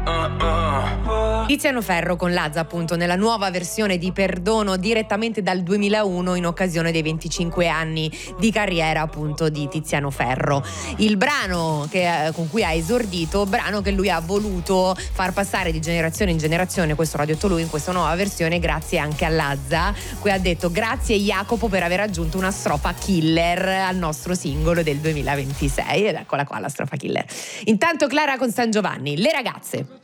Tiziano Ferro con Lazza, appunto, nella nuova versione di Perdono, direttamente dal 2001 in occasione dei 25 anni di carriera, appunto, di Tiziano Ferro. Il brano con cui ha esordito, brano che lui ha voluto far passare di generazione in generazione, questo l'ha detto lui in questa nuova versione, grazie anche a Lazza, cui ha detto grazie Jacopo per aver aggiunto una strofa killer al nostro singolo del 2026, ed eccola qua la strofa killer. Intanto Clara con San Giovanni, Le ragazze.